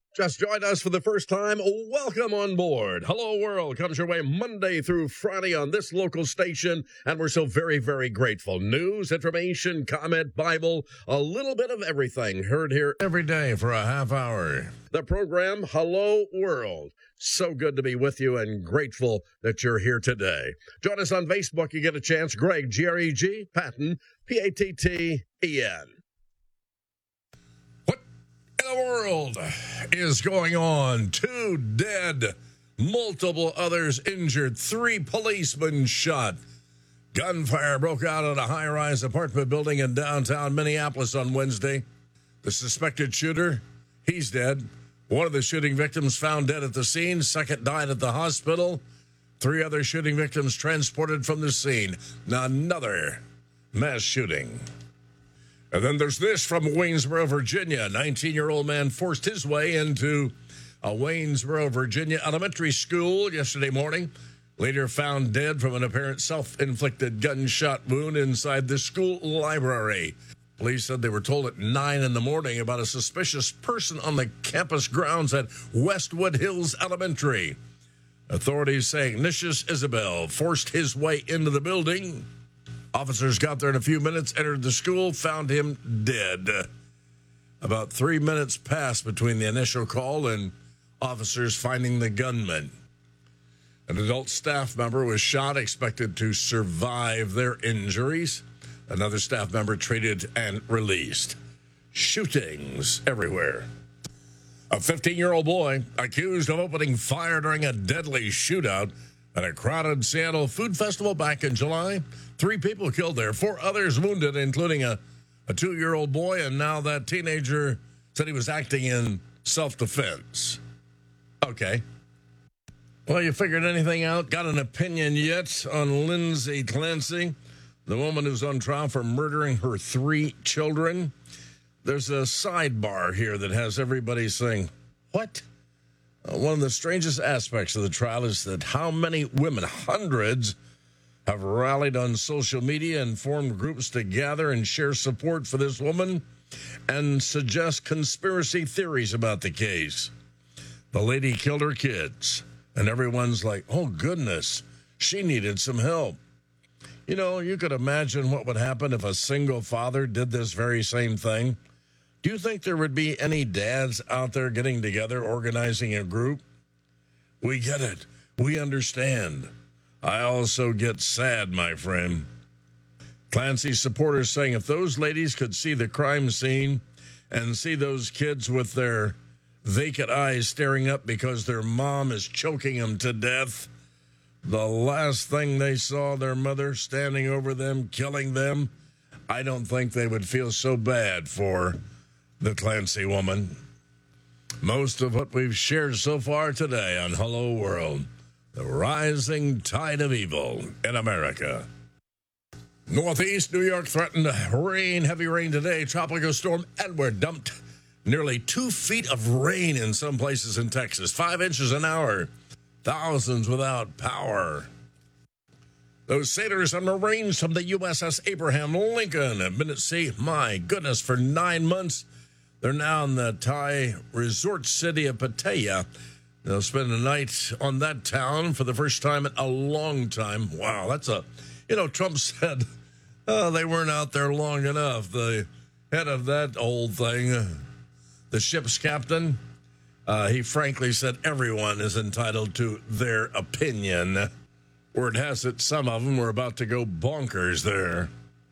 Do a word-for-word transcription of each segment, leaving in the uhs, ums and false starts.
Just joined us for the first time. Welcome on board. Hello World comes your way Monday through Friday on this local station, and we're so very, very grateful. News, information, comment, Bible, a little bit of everything heard here every day for a half hour. The program, Hello World. So good to be with you and grateful that you're here today. Join us on Facebook. You get a chance. Greg, G R E G, Patton, P A T T E N. The world is going on. Two dead, multiple others injured, three policemen shot. Gunfire broke out at a high-rise apartment building in downtown Minneapolis on Wednesday. The suspected shooter, he's dead. One of the shooting victims found dead at the scene. Second died at the hospital. Three other shooting victims transported from the scene. Now another mass shooting. And then there's this from Waynesboro, Virginia. A nineteen-year-old man forced his way into a Waynesboro, Virginia elementary school yesterday morning. Later found dead from an apparent self-inflicted gunshot wound inside the school library. Police said they were told at nine in the morning about a suspicious person on the campus grounds at Westwood Hills Elementary. Authorities say Ignatius Isabel forced his way into the building. Officers got there in a few minutes, entered the school, found him dead. About three minutes passed between the initial call and officers finding the gunman. An adult staff member was shot, expected to survive their injuries. Another staff member treated and released. Shootings everywhere. A fifteen-year-old boy accused of opening fire during a deadly shootout at a crowded Seattle food festival back in July. Three people killed there, four others wounded, including a, a two-year-old boy, and now that teenager said he was acting in self-defense. Okay. Well, you figured anything out? Got an opinion yet on Lindsay Clancy, the woman who's on trial for murdering her three children? There's a sidebar here that has everybody saying, what? Uh, one of the strangest aspects of the trial is that how many women, hundreds, have rallied on social media and formed groups to gather and share support for this woman and suggest conspiracy theories about the case. The lady killed her kids, and everyone's like, oh, goodness, she needed some help. You know, you could imagine what would happen if a single father did this very same thing. Do you think there would be any dads out there getting together, organizing a group? We get it. We understand. I also get sad, my friend. Clancy's supporters saying if those ladies could see the crime scene and see those kids with their vacant eyes staring up because their mom is choking them to death, the last thing they saw their mother standing over them, killing them, I don't think they would feel so bad for the Clancy woman. Most of what we've shared so far today on Hello World. The rising tide of evil in America. Northeast New York threatened rain, heavy rain today. Tropical storm Edward dumped nearly two feet of rain in some places in Texas. Five inches an hour. Thousands without power. Those sailors on Marines from the U S S Abraham Lincoln at Minute Sea, my goodness, for nine months, they're now in the Thai resort city of Pattaya. They'll spend the night on that town for the first time in a long time. Wow, that's a, you know, Trump said, oh, they weren't out there long enough. The head of that old thing, the ship's captain, uh, he frankly said everyone is entitled to their opinion. Word has it, some of them were about to go bonkers there.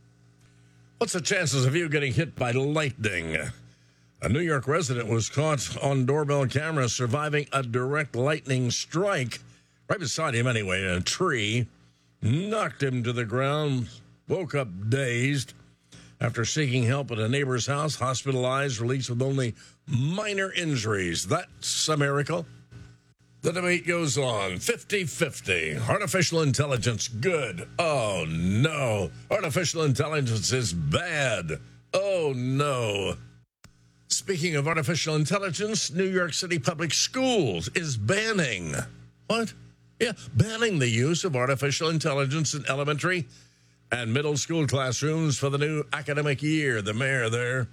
What's the chances of you getting hit by lightning? A New York resident was caught on doorbell camera surviving a direct lightning strike right beside him anyway in a tree, knocked him to the ground, woke up dazed. After seeking help at a neighbor's house, hospitalized, released with only minor injuries. That's a miracle. The debate goes on. fifty-fifty. Artificial intelligence, good. Oh, no. Artificial intelligence is bad. Oh, no. Speaking of artificial intelligence, New York City Public Schools is banning, what? Yeah, banning the use of artificial intelligence in elementary and middle school classrooms for the new academic year. The mayor there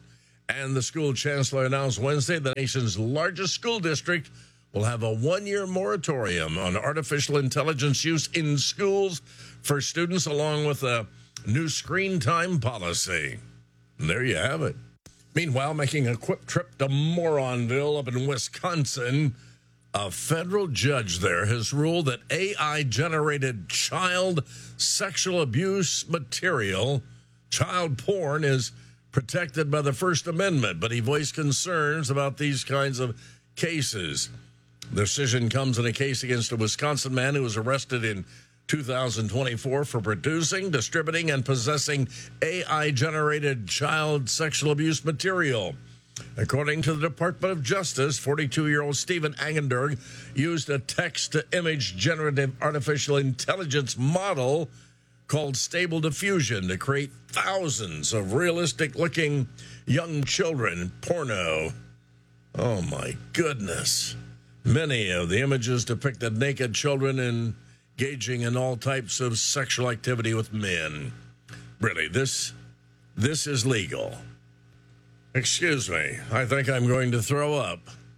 And the school chancellor announced Wednesday the nation's largest school district will have a one-year moratorium on artificial intelligence use in schools for students, along with a new screen time policy. And there you have it. Meanwhile, making a quick trip to Moronville up in Wisconsin, a federal judge there has ruled that A I-generated child sexual abuse material, child porn, is protected by the First Amendment, but he voiced concerns about these kinds of cases. The decision comes in a case against a Wisconsin man who was arrested in two thousand twenty-four for producing, distributing, and possessing A I-generated child sexual abuse material. According to the Department of Justice, forty-two-year-old Stephen Angenberg used a text-to-image generative artificial intelligence model called Stable Diffusion to create thousands of realistic-looking young children porno. Oh, my goodness. Many of the images depicted naked children engaging in all types of sexual activity with men. Really, this, this is legal. Excuse me, I think I'm going to throw up.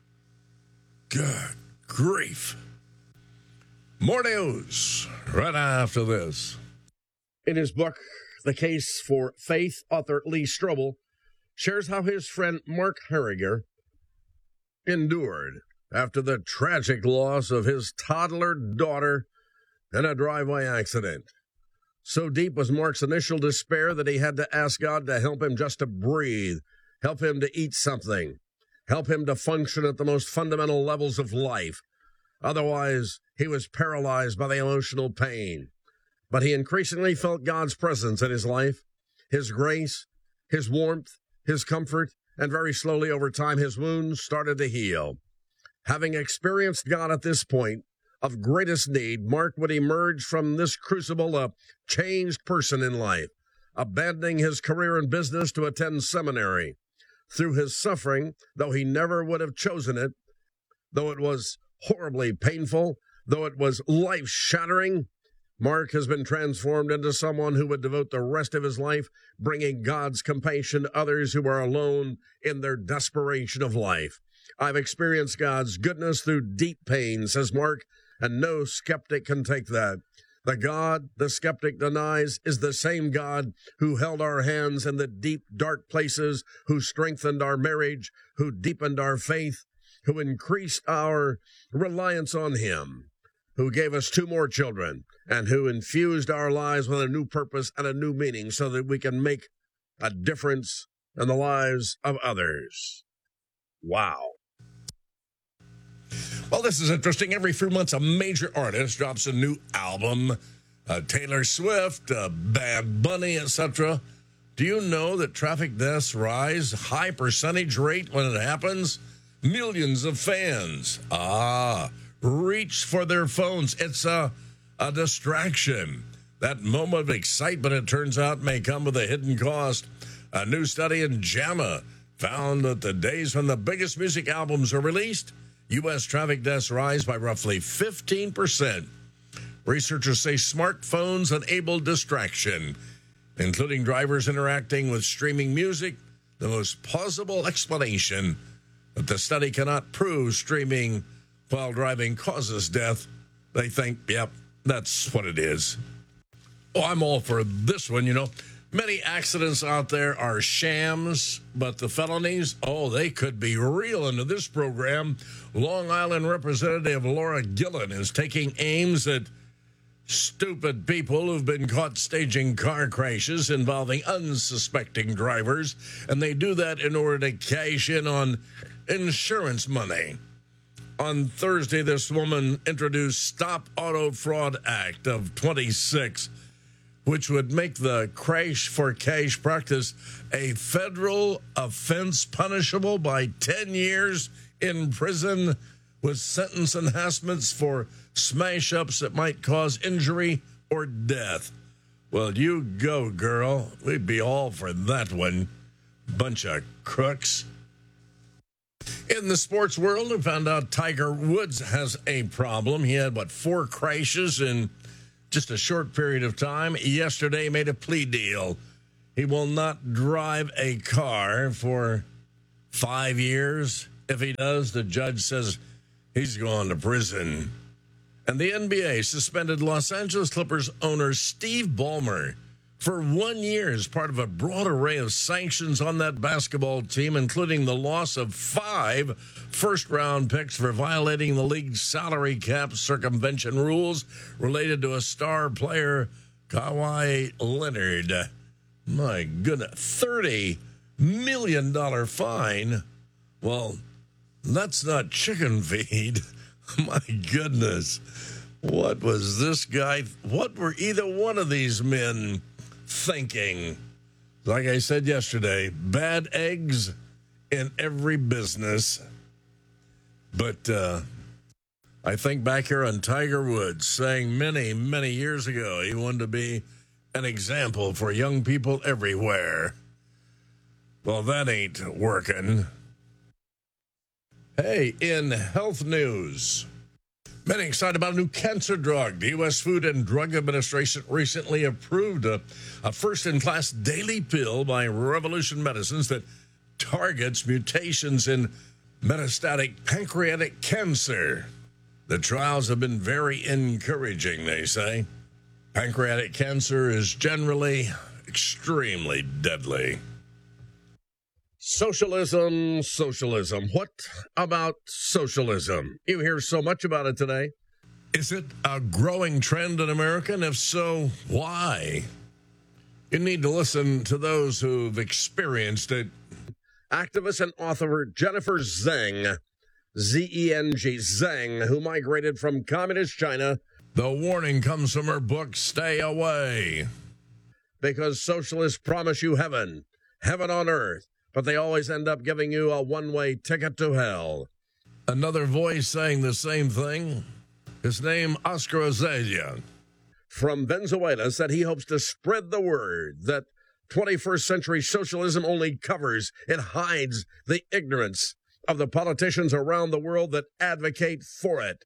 Good grief. More news right after this. In his book, The Case for Faith, author Lee Strobel shares how his friend Mark Harriger endured after the tragic loss of his toddler daughter in a driveway accident. So deep was Mark's initial despair that he had to ask God to help him just to breathe, help him to eat something, help him to function at the most fundamental levels of life. Otherwise, he was paralyzed by the emotional pain. But he increasingly felt God's presence in his life, his grace, his warmth, his comfort, and very slowly over time, his wounds started to heal. Having experienced God at this point of greatest need, Mark would emerge from this crucible a changed person in life, abandoning his career in business to attend seminary. Through his suffering, though he never would have chosen it, though it was horribly painful, though it was life-shattering, Mark has been transformed into someone who would devote the rest of his life bringing God's compassion to others who are alone in their desperation of life. I've experienced God's goodness through deep pain, says Mark, and no skeptic can take that. The God the skeptic denies is the same God who held our hands in the deep, dark places, who strengthened our marriage, who deepened our faith, who increased our reliance on him, who gave us two more children, and who infused our lives with a new purpose and a new meaning so that we can make a difference in the lives of others. Wow. Well, this is interesting. Every few months, a major artist drops a new album. Uh, Taylor Swift, uh, Bad Bunny, et cetera. Do you know that traffic deaths rise high percentage rate when it happens? Millions of fans. Ah, reach for their phones. It's a, a distraction. That moment of excitement, it turns out, may come with a hidden cost. A new study in JAMA found that the days when the biggest music albums are released, U S traffic deaths rise by roughly fifteen percent. Researchers say smartphones enable distraction, including drivers interacting with streaming music, the most plausible explanation. But the study cannot prove streaming while driving causes death. They think, yep, that's what it is. Oh, I'm all for this one, you know. Many accidents out there are shams, but the felonies, oh, they could be real. Into this program, Long Island Representative Laura Gillen is taking aims at stupid people who've been caught staging car crashes involving unsuspecting drivers, and they do that in order to cash in on insurance money. On Thursday, this woman introduced Stop Auto Fraud Act of twenty-six, which would make the crash for cash practice a federal offense punishable by ten years in prison with sentence enhancements for smash-ups that might cause injury or death. Well, you go, girl. We'd be all for that one. Bunch of crooks. In the sports world, we found out Tiger Woods has a problem. He had, what, four crashes in just a short period of time. Yesterday made a plea deal. He will not drive a car for Five years. If he does, the judge says he's going to prison. And the N B A suspended Los Angeles Clippers owner Steve Ballmer for one year as part of a broad array of sanctions on that basketball team, including the loss of five first-round picks for violating the league's salary cap circumvention rules related to a star player, Kawhi Leonard. My goodness, thirty million dollars fine. Well, that's not chicken feed. My goodness. What was this guy? What were either one of these men thinking? Like I said yesterday, bad eggs in every business. But uh, I think back here on Tiger Woods saying many, many years ago he wanted to be an example for young people everywhere. Well, that ain't working. Hey, in health news, many excited about a new cancer drug. The U S Food and Drug Administration recently approved a, a first-in-class daily pill by Revolution Medicines that targets mutations in metastatic pancreatic cancer. The trials have been very encouraging, they say. Pancreatic cancer is generally extremely deadly. Socialism, socialism. What about socialism? You hear so much about it today. Is it a growing trend in America? And if so, why? You need to listen to those who've experienced it. Activist and author Jennifer Zeng, Z E N G, Zeng, who migrated from communist China. The warning comes from her book, Stay Away. Because socialists promise you heaven, heaven on earth, but they always end up giving you a one-way ticket to hell. Another voice saying the same thing. His name, Oscar Azalea, from Venezuela, said he hopes to spread the word that twenty-first century socialism only covers, it hides the ignorance of the politicians around the world that advocate for it.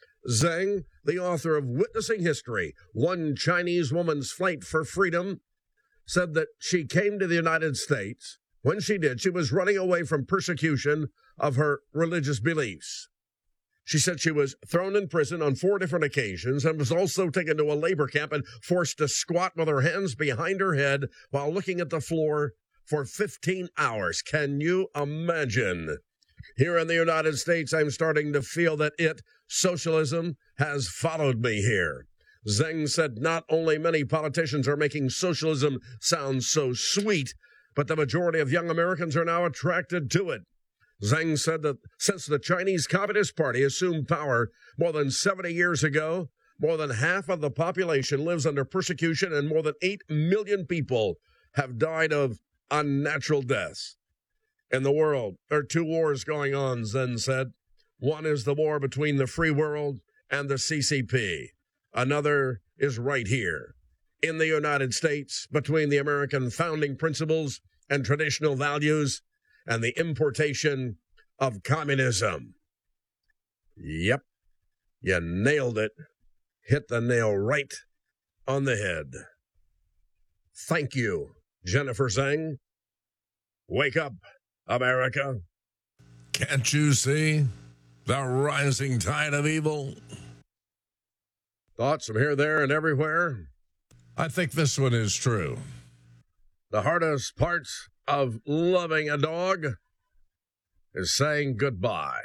Zeng, the author of Witnessing History, One Chinese Woman's Flight for Freedom, said that she came to the United States. When she did, she was running away from persecution of her religious beliefs. She said she was thrown in prison on four different occasions and was also taken to a labor camp and forced to squat with her hands behind her head while looking at the floor for fifteen hours. Can you imagine? Here in the United States, I'm starting to feel that it, socialism, has followed me here. Zeng said not only many politicians are making socialism sound so sweet, but the majority of young Americans are now attracted to it. Zeng said that since the Chinese Communist Party assumed power more than seventy years ago, more than half of the population lives under persecution and more than eight million people have died of unnatural deaths. In the world, there are two wars going on, Zeng said. One is the war between the free world and the C C P. Another is right here, in the United States, between the American founding principles and traditional values and the importation of communism. Yep, you nailed it. Hit the nail right on the head. Thank you, Jennifer Zeng. Wake up, America. Can't you see the rising tide of evil? Thoughts from here, there, and everywhere? I think this one is true. The hardest parts of loving a dog is saying goodbye.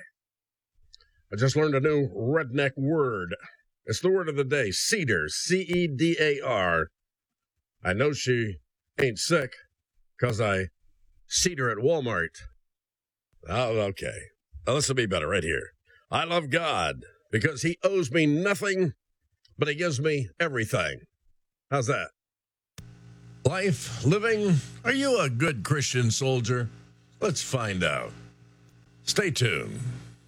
I just learned a new redneck word. It's the word of the day, cedar, C E D A R. I know she ain't sick because I see her at Walmart. Oh, okay. Now, this will be better right here. I love God because he owes me nothing, but he gives me everything. How's that? Life, living, are you a good Christian soldier? Let's find out. Stay tuned.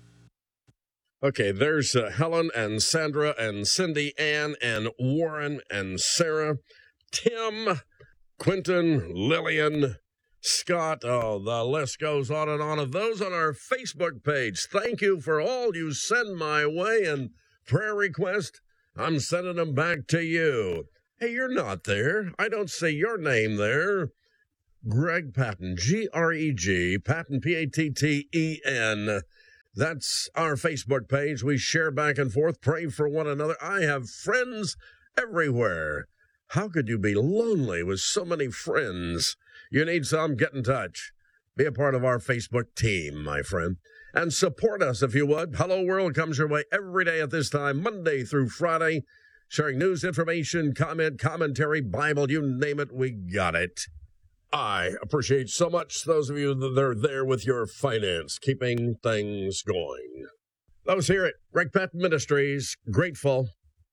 Okay, there's uh, Helen and Sandra and Cindy Ann and Warren and Sarah, Tim, Quentin, Lillian, Scott. Oh, the list goes on and on of those on our Facebook page. Thank you for all you send my way and prayer requests. I'm sending them back to you. Hey, you're not there. I don't see your name there. Greg Patton, G R E G, Patton, P A T T E N. That's our Facebook page. We share back and forth, pray for one another. I have friends everywhere. How could you be lonely with so many friends? You need some? Get in touch. Be a part of our Facebook team, my friend. And support us if you would. Hello World comes your way every day at this time, Monday through Friday, sharing news, information, comment, commentary, Bible, you name it, we got it. I appreciate so much those of you that are there with your finance, keeping things going. Those here at Greg Patton Ministries, grateful.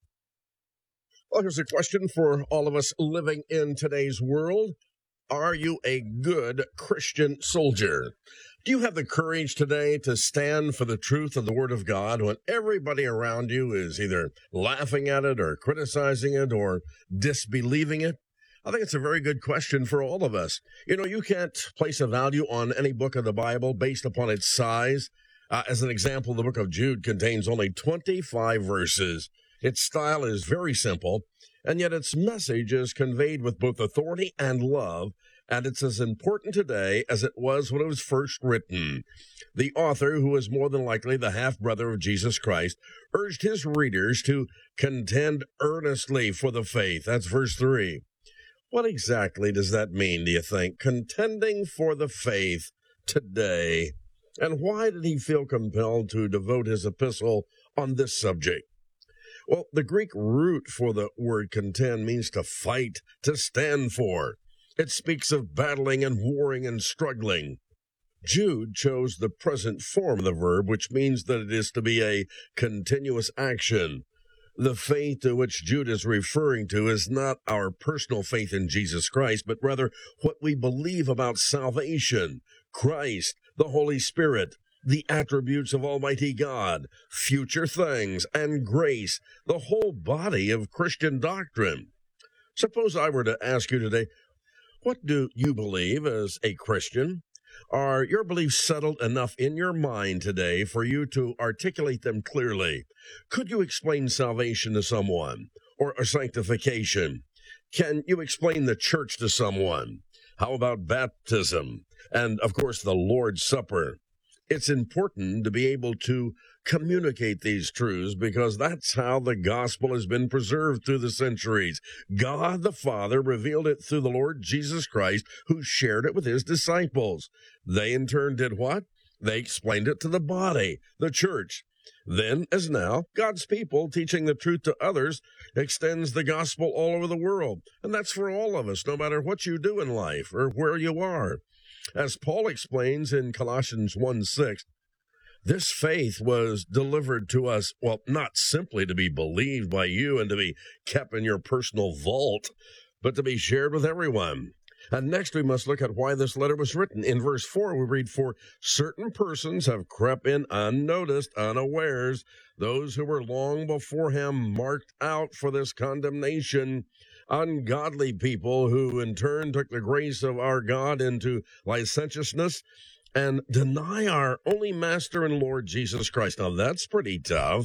Well, here's a question for all of us living in today's world. Are you a good Christian soldier? Do you have the courage today to stand for the truth of the Word of God when everybody around you is either laughing at it or criticizing it or disbelieving it? I think it's a very good question for all of us. You know, you can't place a value on any book of the Bible based upon its size. Uh, as an example, the book of Jude contains only twenty-five verses. Its style is very simple, and yet its message is conveyed with both authority and love, and it's as important today as it was when it was first written. The author, who is more than likely the half-brother of Jesus Christ, urged his readers to contend earnestly for the faith. That's verse three. What exactly does that mean, do you think? Contending for the faith today. And why did he feel compelled to devote his epistle on this subject? Well, the Greek root for the word contend means to fight, to stand for. It speaks of battling and warring and struggling. Jude chose the present form of the verb, which means that it is to be a continuous action. The faith to which Jude is referring to is not our personal faith in Jesus Christ, but rather what we believe about salvation, Christ, the Holy Spirit, the attributes of Almighty God, future things, and grace, the whole body of Christian doctrine. Suppose I were to ask you today, what do you believe as a Christian? Are your beliefs settled enough in your mind today for you to articulate them clearly? Could you explain salvation to someone, or, or sanctification? Can you explain the church to someone? How about baptism? And, of course, the Lord's Supper. It's important to be able to communicate these truths because that's how the gospel has been preserved through the centuries. God the Father revealed it through the Lord Jesus Christ, who shared it with his disciples. They in turn did what? They explained it to the body, the church. Then, as now, God's people teaching the truth to others extends the gospel all over the world. And that's for all of us, no matter what you do in life or where you are. As Paul explains in Colossians one six, this faith was delivered to us, well, not simply to be believed by you and to be kept in your personal vault, but to be shared with everyone. And next we must look at why this letter was written. In verse four, we read, for certain persons have crept in unnoticed, unawares, those who were long before him marked out for this condemnation, ungodly people who in turn took the grace of our God into licentiousness and deny our only Master and Lord Jesus Christ. Now, that's pretty tough.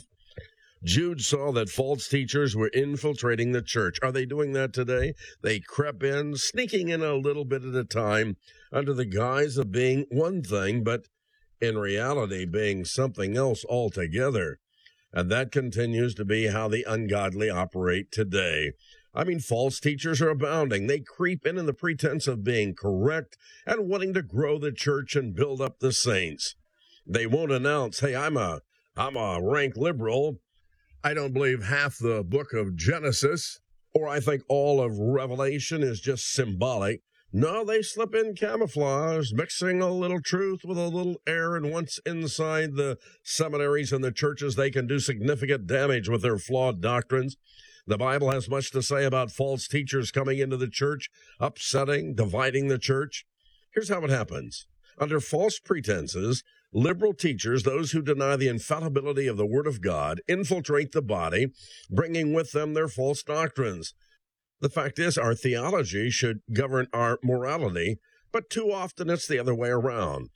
Jude saw that false teachers were infiltrating the church. Are they doing that today? They crept in, sneaking in a little bit at a time, under the guise of being one thing, but in reality being something else altogether. And that continues to be how the ungodly operate today. I mean, false teachers are abounding. They creep in in the pretense of being correct and wanting to grow the church and build up the saints. They won't announce, hey, I'm a, I'm a rank liberal. I don't believe half the book of Genesis, or I think all of Revelation is just symbolic. No, they slip in camouflage, mixing a little truth with a little error, and once inside the seminaries and the churches, they can do significant damage with their flawed doctrines. The Bible has much to say about false teachers coming into the church, upsetting, dividing the church. Here's how it happens. Under false pretenses, liberal teachers, those who deny the infallibility of the Word of God, infiltrate the body, bringing with them their false doctrines. The fact is, our theology should govern our morality, but too often it's the other way around.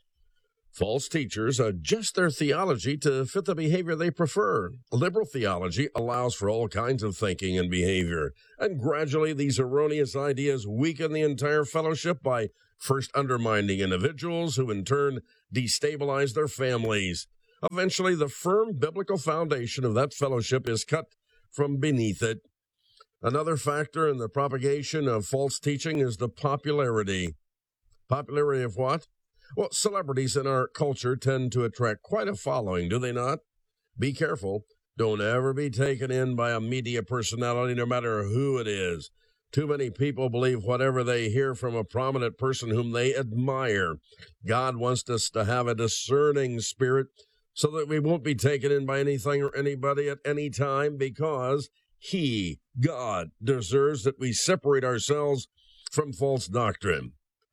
False teachers adjust their theology to fit the behavior they prefer. Liberal theology allows for all kinds of thinking and behavior, and gradually these erroneous ideas weaken the entire fellowship by first undermining individuals who in turn destabilize their families. Eventually, the firm biblical foundation of that fellowship is cut from beneath it. Another factor in the propagation of false teaching is the popularity. Popularity of what? Well, celebrities in our culture tend to attract quite a following, do they not? Be careful. Don't ever be taken in by a media personality, no matter who it is. Too many people believe whatever they hear from a prominent person whom they admire. God wants us to have a discerning spirit so that we won't be taken in by anything or anybody at any time, because He, God, deserves that we separate ourselves from false doctrine.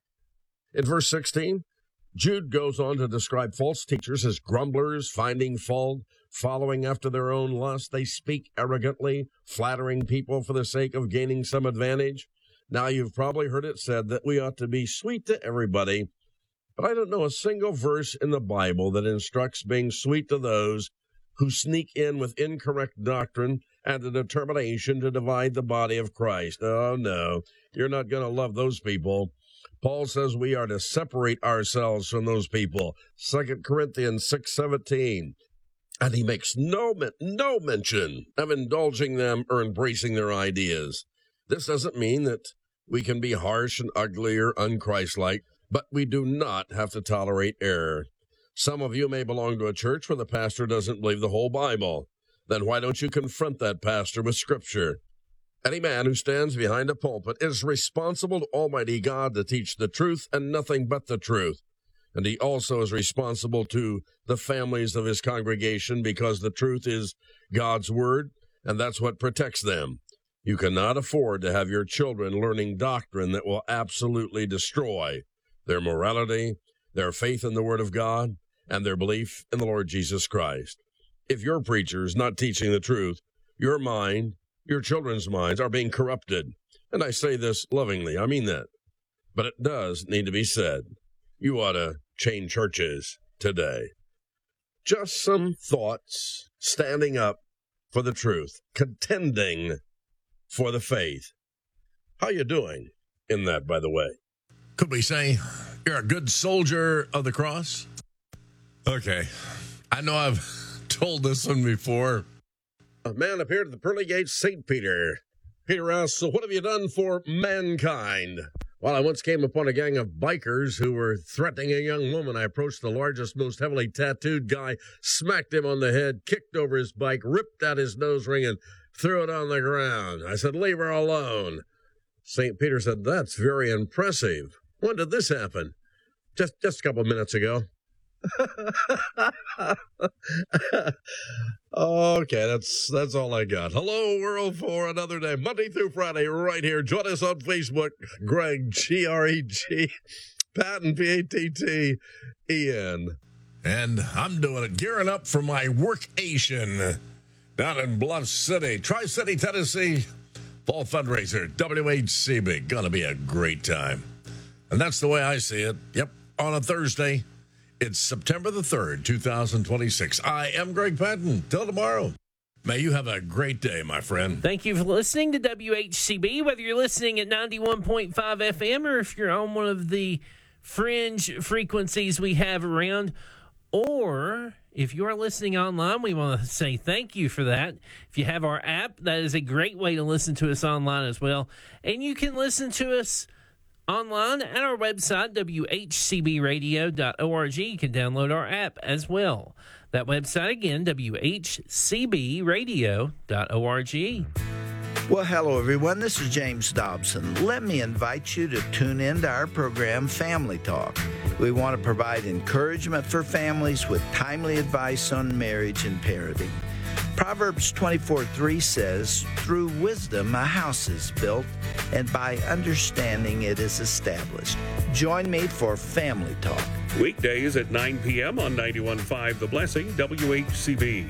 In verse sixteen, Jude goes on to describe false teachers as grumblers, finding fault, following after their own lust. They speak arrogantly, flattering people for the sake of gaining some advantage. Now, you've probably heard it said that we ought to be sweet to everybody, but I don't know a single verse in the Bible that instructs being sweet to those who sneak in with incorrect doctrine and the determination to divide the body of Christ. Oh, no, you're not going to love those people. Paul says we are to separate ourselves from those people. Second Corinthians six seventeen. And he makes no, no mention of indulging them or embracing their ideas. This doesn't mean that we can be harsh and ugly or unchristlike, but we do not have to tolerate error. Some of you may belong to a church where the pastor doesn't believe the whole Bible. Then why don't you confront that pastor with Scripture? Any man who stands behind a pulpit is responsible to Almighty God to teach the truth and nothing but the truth. And he also is responsible to the families of his congregation, because the truth is God's word, and that's what protects them. You cannot afford to have your children learning doctrine that will absolutely destroy their morality, their faith in the Word of God, and their belief in the Lord Jesus Christ. If your preacher is not teaching the truth, your mind, your children's minds are being corrupted. And I say this lovingly, I mean that. But it does need to be said. You ought to change churches today. Just some thoughts, standing up for the truth, contending for the faith. How you doing in that, by the way? Could we say you're a good soldier of the cross? Okay. I know I've told this one before. A man appeared at the pearly gates, Saint Peter. Peter asked, so what have you done for mankind? Well, I once came upon a gang of bikers who were threatening a young woman. I approached the largest, most heavily tattooed guy, smacked him on the head, kicked over his bike, ripped out his nose ring, and threw it on the ground. I said, leave her alone. Saint Peter said, that's very impressive. When did this happen? Just just a couple of minutes ago. Okay, that's that's all I got. Hello, world, for another day, Monday through Friday, right here. Join us on Facebook, Greg, G R E G, Patton, P A T T E N. And I'm doing it, gearing up for my workation down in Bluff City, Tri-City, Tennessee. Fall fundraiser, W H C B. Gonna be a great time. And that's the way I see it. Yep, on a Thursday. It's September the third, two thousand twenty-six. I am Greg Patton. Till tomorrow. May you have a great day, my friend. Thank you for listening to W H C B, whether you're listening at ninety-one point five F M or if you're on one of the fringe frequencies we have around, or if you are listening online, we want to say thank you for that. If you have our app, that is a great way to listen to us online as well. And you can listen to us online at our website, W H C B radio dot org. You can download our app as well. That website again, W H C B radio dot org. Well, hello, everyone. This is James Dobson. Let me invite you to tune into our program, Family Talk. We want to provide encouragement for families with timely advice on marriage and parenting. Proverbs twenty-four three says, through wisdom a house is built, and by understanding it is established. Join me for Family Talk. Weekdays at nine p.m. on ninety-one point five The Blessing, W H C B.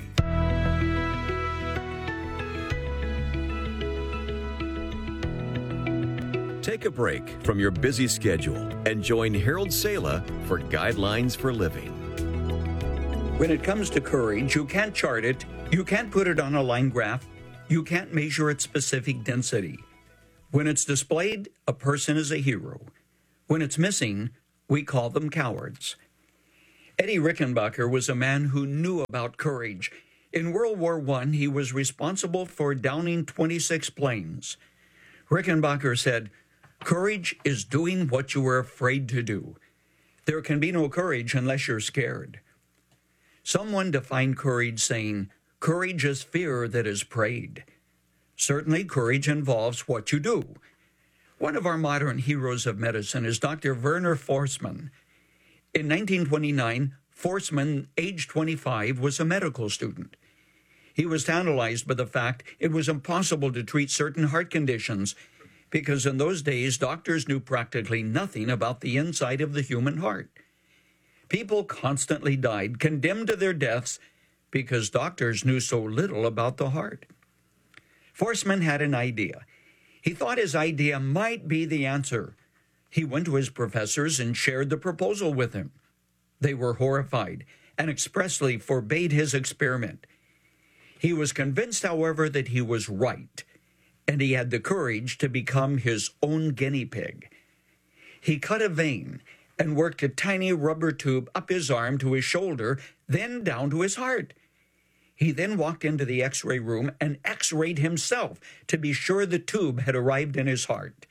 Take a break from your busy schedule and join Harold Sala for Guidelines for Living. When it comes to courage, you can't chart it, you can't put it on a line graph, you can't measure its specific density. When it's displayed, a person is a hero. When it's missing, we call them cowards. Eddie Rickenbacker was a man who knew about courage. In World War One, he was responsible for downing twenty-six planes. Rickenbacker said, "Courage is doing what you were afraid to do. There can be no courage unless you're scared." Someone defined courage saying, "Courage is fear that is prayed." Certainly, courage involves what you do. One of our modern heroes of medicine is Doctor Werner Forssmann. In nineteen twenty-nine, Forssmann, age twenty-five, was a medical student. He was tantalized by the fact it was impossible to treat certain heart conditions because in those days, doctors knew practically nothing about the inside of the human heart. People constantly died, condemned to their deaths, because doctors knew so little about the heart. Forssmann had an idea. He thought his idea might be the answer. He went to his professors and shared the proposal with them. They were horrified and expressly forbade his experiment. He was convinced, however, that he was right, and he had the courage to become his own guinea pig. He cut a vein and worked a tiny rubber tube up his arm to his shoulder, then down to his heart. He then walked into the x-ray room and x-rayed himself to be sure the tube had arrived in his heart.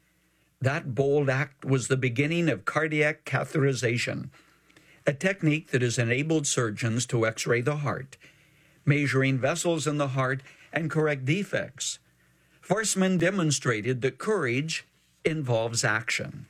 That bold act was the beginning of cardiac catheterization, a technique that has enabled surgeons to x-ray the heart, measuring vessels in the heart and correct defects. Forssmann demonstrated that courage involves action.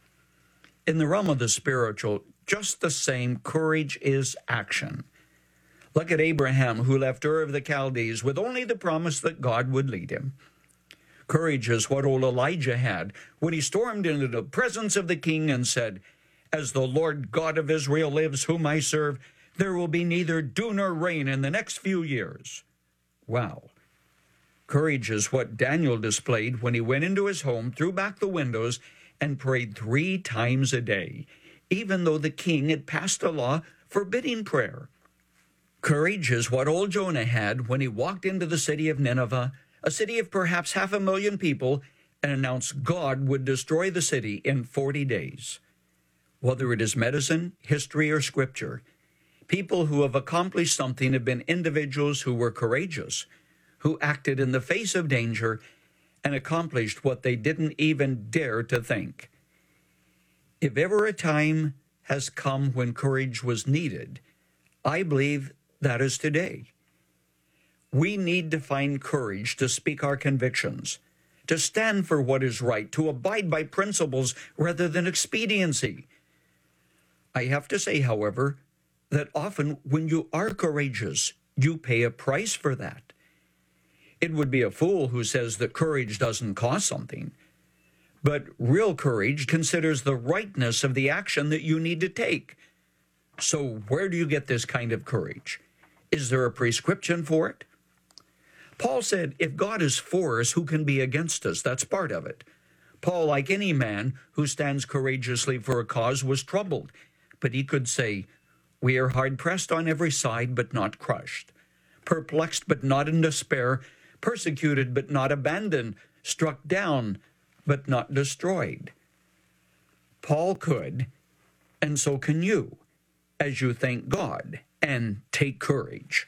In the realm of the spiritual, just the same, courage is action. Look at Abraham, who left Ur of the Chaldees with only the promise that God would lead him. Courage is what old Elijah had when he stormed into the presence of the king and said, "As the Lord God of Israel lives, whom I serve, there will be neither dew nor rain in the next few years." Wow. Courage is what Daniel displayed when he went into his home, threw back the windows, and prayed three times a day, even though the king had passed a law forbidding prayer. Courage is what old Jonah had when he walked into the city of Nineveh, a city of perhaps half a million people, and announced God would destroy the city in forty days. Whether it is medicine, history, or scripture, people who have accomplished something have been individuals who were courageous, who acted in the face of danger and accomplished what they didn't even dare to think. If ever a time has come when courage was needed, I believe that is today. We need to find courage to speak our convictions, to stand for what is right, to abide by principles rather than expediency. I have to say, however, that often when you are courageous, you pay a price for that. It would be a fool who says that courage doesn't cost something. But real courage considers the rightness of the action that you need to take. So where do you get this kind of courage? Is there a prescription for it? Paul said, if God is for us, who can be against us? That's part of it. Paul, like any man who stands courageously for a cause, was troubled. But he could say, we are hard-pressed on every side, but not crushed. Perplexed, but not in despair. Persecuted, but not abandoned. Struck down, but not destroyed. Paul could, and so can you, as you thank God and take courage.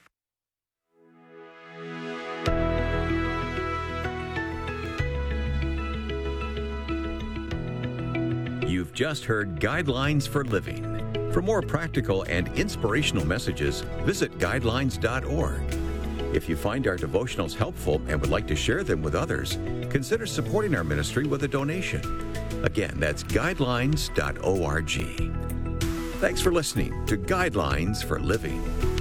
You've just heard Guidelines for Living. For more practical and inspirational messages, visit guidelines dot org. If you find our devotionals helpful and would like to share them with others, consider supporting our ministry with a donation. Again, that's guidelines dot org. Thanks for listening to Guidelines for Living.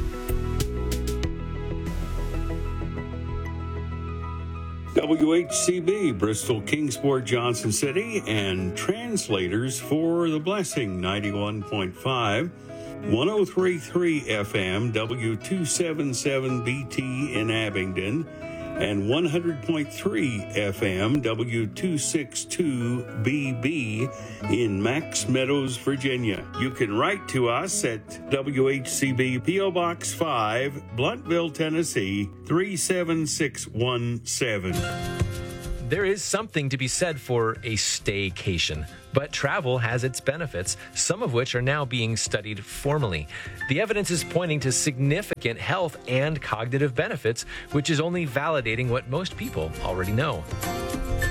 W H C B, Bristol, Kingsport, Johnson City, and translators for The Blessing, ninety-one point five, one oh three point three F M, W two seventy-seven B T in Abingdon, and one hundred point three F M, W two sixty-two B B in Max Meadows, Virginia. You can write to us at W H C B, P O Box five, Blountville, Tennessee, three seven six one seven. There is something to be said for a staycation, but travel has its benefits, some of which are now being studied formally. The evidence is pointing to significant health and cognitive benefits, which is only validating what most people already know.